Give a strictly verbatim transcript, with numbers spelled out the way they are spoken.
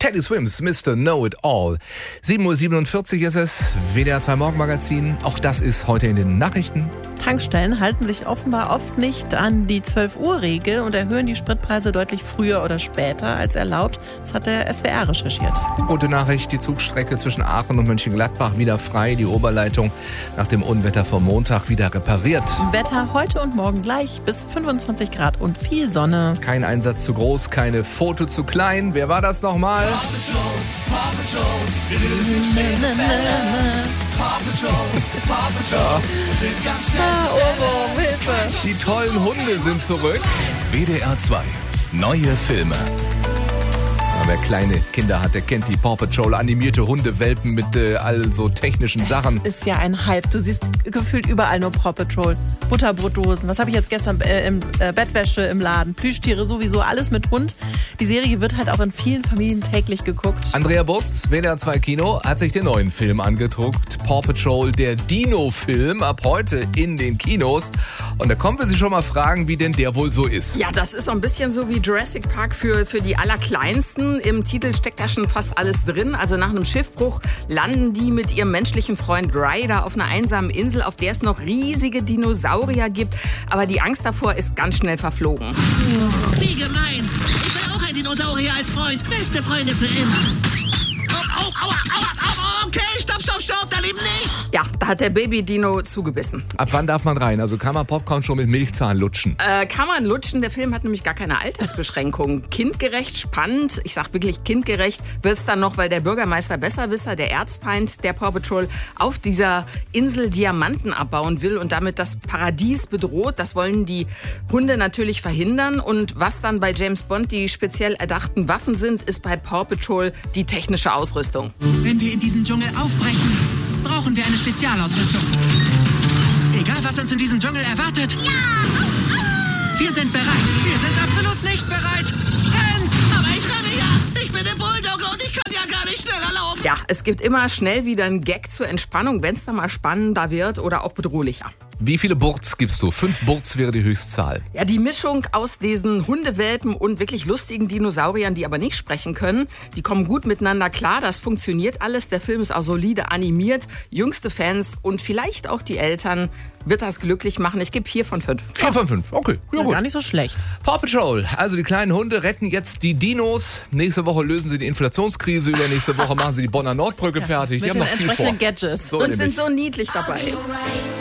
Teddy Swims, Mister Know It All. sieben Uhr siebenundvierzig ist es, W D R zwei Morgenmagazin. Auch das ist heute in den Nachrichten. Tankstellen halten sich offenbar oft nicht an die zwölf Uhr Regel und erhöhen die Spritpreise deutlich früher oder später als erlaubt. Das hat der S W R recherchiert. Gute Nachricht, die Zugstrecke zwischen Aachen und Mönchengladbach wieder frei. Die Oberleitung nach dem Unwetter vom Montag wieder repariert. Wetter heute und morgen gleich bis fünfundzwanzig Grad und viel Sonne. Kein Einsatz zu groß, keine Foto zu klein. Wer war das nochmal? Paw Patrol, Paw Patrol, wir lösen schnell Fälle. Paw Patrol, Paw Patrol, sind ganz schnell zu Oh, Hilfe! Die tollen Hunde sind zurück. W D R zwei. Neue Filme. Wer kleine Kinder hat, der kennt die Paw Patrol animierte Hundewelpen mit äh, all so technischen Sachen. Das ist ja ein Hype. Du siehst gefühlt überall nur Paw Patrol. Butterbrotdosen. Was habe ich jetzt gestern äh, im äh, Bettwäsche im Laden? Plüschtiere sowieso, alles mit Hund. Die Serie wird halt auch in vielen Familien täglich geguckt. Andrea Butz, W D R zwei Kino, hat sich den neuen Film angeguckt. Paw Patrol, der Dino-Film, ab heute in den Kinos. Und da kommen wir sich schon mal fragen, wie denn der wohl so ist. Ja, das ist so ein bisschen so wie Jurassic Park für, für die Allerkleinsten. Im Titel steckt da schon fast alles drin. Also nach einem Schiffbruch landen die mit ihrem menschlichen Freund Ryder auf einer einsamen Insel, auf der es noch riesige Dinosaurier gibt. Aber die Angst davor ist ganz schnell verflogen. Wie gemein. Ich will auch ein Dinosaurier als Freund. Beste Freunde für immer. Oh, oh, aua, aua, aua. Okay, stopp, stopp, stopp. Da eben nicht. Ja, da hat der Baby-Dino zugebissen. Ab wann darf man rein? Also kann man Popcorn schon mit Milchzahn lutschen? Äh, kann man lutschen. Der Film hat nämlich gar keine Altersbeschränkung. Kindgerecht, spannend, ich sag wirklich kindgerecht, wird's dann noch, weil der Bürgermeister Besserwisser, der Erzfeind der Paw Patrol, auf dieser Insel Diamanten abbauen will und damit das Paradies bedroht. Das wollen die Hunde natürlich verhindern. Und was dann bei James Bond die speziell erdachten Waffen sind, ist bei Paw Patrol die technische Ausrüstung. Wenn wir in diesen Dschungel aufbrechen, brauchen wir eine Spezialausrüstung. Egal, was uns in diesem Dschungel erwartet. Ja! Wir sind bereit. Wir sind absolut nicht bereit. Rennt! Aber ich renne ja. Ich bin der Bulldogger und ich kann ja gar nicht schneller laufen. Ja, es gibt immer schnell wieder einen Gag zur Entspannung, wenn es dann mal spannender wird oder auch bedrohlicher. Wie viele Burts gibst du? Fünf Burts wäre die Höchstzahl. Ja, die Mischung aus diesen Hundewelpen und wirklich lustigen Dinosauriern, die aber nicht sprechen können, die kommen gut miteinander klar. Das funktioniert alles. Der Film ist auch solide animiert. Jüngste Fans und vielleicht auch die Eltern wird das glücklich machen. Ich gebe vier von fünf. Vier von fünf, okay. Ja, Ja, gut. gar nicht so schlecht. Paw Patrol, also die kleinen Hunde retten jetzt die Dinos. Nächste Woche lösen sie die Inflationskrise. Übernächste Woche machen sie die Bonner Nordbrücke fertig. Die Mit haben den noch viel vor. entsprechenden Gadgets. So Und nämlich. sind so niedlich dabei. I'll be alright.